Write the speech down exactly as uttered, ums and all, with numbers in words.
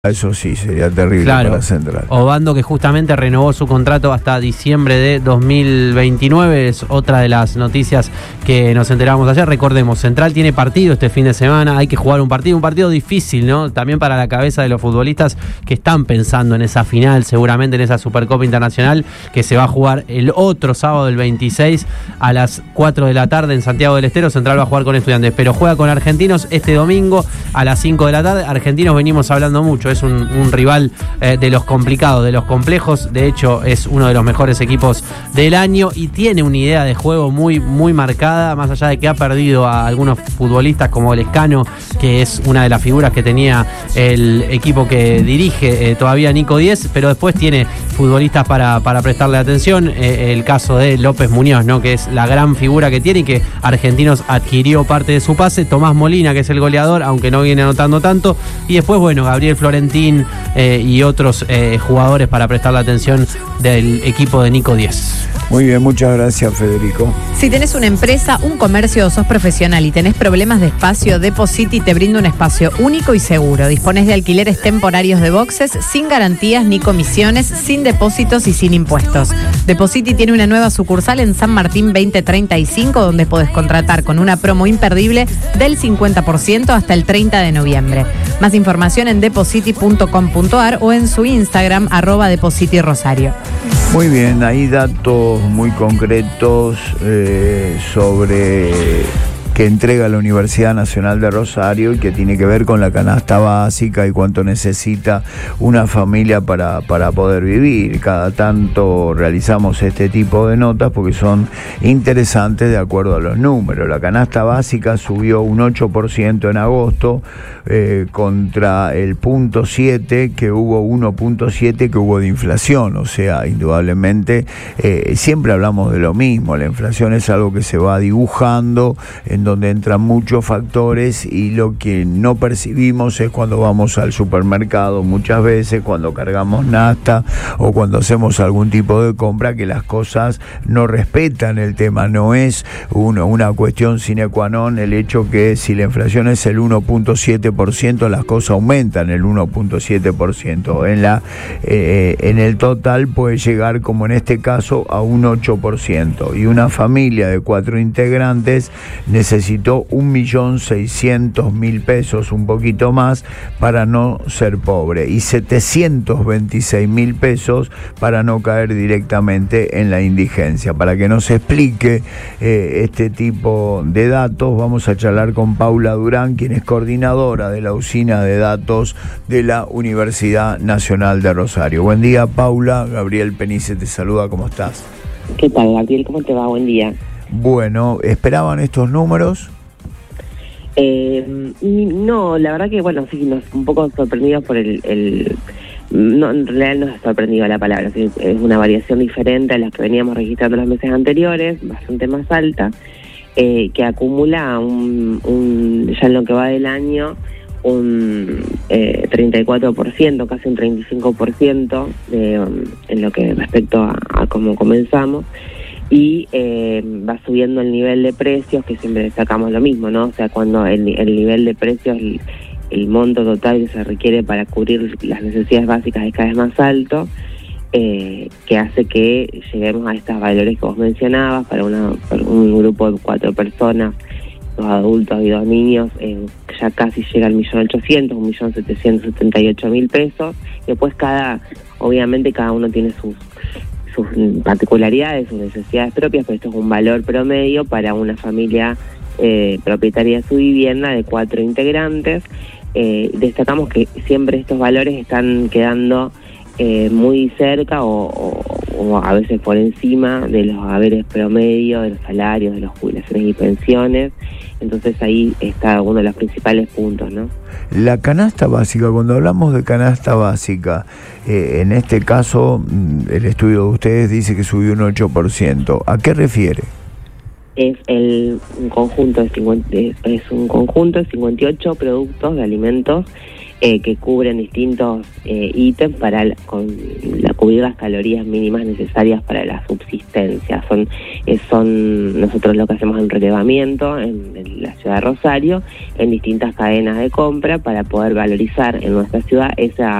Eso sí, sería terrible, claro, para Central. Obando, que justamente renovó su contrato hasta diciembre de dos mil veintinueve, es otra de las noticias que nos enteramos ayer. Recordemos, Central tiene partido este fin de semana, hay que jugar un partido, un partido difícil, ¿no? También para la cabeza de los futbolistas que están pensando en esa final, seguramente en esa Supercopa Internacional, que se va a jugar el otro sábado, el veintiséis, a las cuatro de la tarde en Santiago del Estero. Central va a jugar con Estudiantes, pero juega con Argentinos este domingo a las cinco de la tarde. Argentinos venimos hablando mucho, es un, un rival eh, de los complicados, de los complejos. De hecho, es uno de los mejores equipos del año y tiene una idea de juego muy, muy marcada, más allá de que ha perdido a algunos futbolistas como Lescano, que es una de las figuras que tenía el equipo que dirige eh, todavía Nico Díez, pero después tiene futbolistas para, para prestarle atención. Eh, el caso de López Muñoz, ¿no?, que es la gran figura que tiene y que Argentinos adquirió parte de su pase. Tomás Molina, que es el goleador, aunque no viene anotando tanto. Y después, bueno, Gabriel Florentín eh, y otros eh, jugadores para prestar la atención del equipo de Nico Díez. Muy bien, muchas gracias, Federico. Si tenés una empresa, un comercio o sos profesional y tenés problemas de espacio, Depositi te brinda un espacio único y seguro. Disponés de alquileres temporarios de boxes sin garantías ni comisiones, sin depósitos y sin impuestos. Depositi tiene una nueva sucursal en San Martín veinte treinta y cinco, donde podés contratar con una promo imperdible del cincuenta por ciento hasta el treinta de noviembre. Más información en depositi punto com punto ar o en su Instagram, arroba Depositi Rosario. Muy bien, hay datos muy concretos eh, sobre que entrega la Universidad Nacional de Rosario y que tiene que ver con la canasta básica y cuánto necesita una familia para, para poder vivir. Cada tanto realizamos este tipo de notas porque son interesantes de acuerdo a los números. La canasta básica subió un ocho por ciento en agosto eh, contra el punto siete que hubo, uno punto siete que hubo de inflación. O sea, indudablemente eh, siempre hablamos de lo mismo. La inflación es algo que se va dibujando, en donde entran muchos factores y lo que no percibimos es cuando vamos al supermercado, muchas veces cuando cargamos nafta o cuando hacemos algún tipo de compra, que las cosas no respetan el tema. No es uno, una cuestión sine qua non el hecho que si la inflación es el uno punto siete por ciento, las cosas aumentan el uno punto siete por ciento. En, la, eh, en el total puede llegar, como en este caso, a un ocho por ciento. Y una familia de cuatro integrantes necesita necesitó un millón seiscientos mil pesos, un poquito más, para no ser pobre, y setecientos veintiséis mil pesos para no caer directamente en la indigencia. Para que nos explique eh, este tipo de datos, vamos a charlar con Paula Durán, quien es coordinadora de la usina de datos de la Universidad Nacional de Rosario. Buen día, Paula. Gabriel Penice te saluda, ¿cómo estás? ¿Qué tal, Gabriel? ¿Cómo te va? Buen día. Bueno, ¿esperaban estos números? Eh, no, la verdad que, bueno, sí, nos un poco sorprendidos por el... el no, en realidad nos ha sorprendido la palabra, ¿sí? Es una variación diferente a las que veníamos registrando los meses anteriores, bastante más alta, eh, que acumula un, un, ya en lo que va del año, un eh, treinta y cuatro por ciento, casi un treinta y cinco por ciento de, um, en lo que respecto a, a cómo comenzamos. Y eh, va subiendo el nivel de precios, que siempre destacamos lo mismo, ¿no? O sea, cuando el, el nivel de precios, el, el monto total que se requiere para cubrir las necesidades básicas es cada vez más alto, eh, que hace que lleguemos a estos valores que vos mencionabas, para, una, para un grupo de cuatro personas, dos adultos y dos niños, eh, ya casi llega al millón ochocientos, un millón setecientos setenta y ocho mil pesos. Y después cada, obviamente cada uno tiene sus sus particularidades, sus necesidades propias, pero esto es un valor promedio para una familia eh, propietaria de su vivienda de cuatro integrantes. Eh, destacamos que siempre estos valores están quedando eh, muy cerca o, o, o a veces por encima de los haberes promedio, de los salarios, de las jubilaciones y pensiones. Entonces ahí está uno de los principales puntos, ¿no? La canasta básica, cuando hablamos de canasta básica, eh, en este caso el estudio de ustedes dice que subió un ocho por ciento. ¿A qué refiere? Es el un conjunto de cincuenta, es un conjunto de cincuenta y ocho productos de alimentos eh, que cubren distintos eh, ítems para la, con la, cubrir las calorías mínimas necesarias para la subsistencia. Son, eh, son nosotros lo que hacemos es un relevamiento en, en la ciudad de Rosario, en distintas cadenas de compra, para poder valorizar en nuestra ciudad esa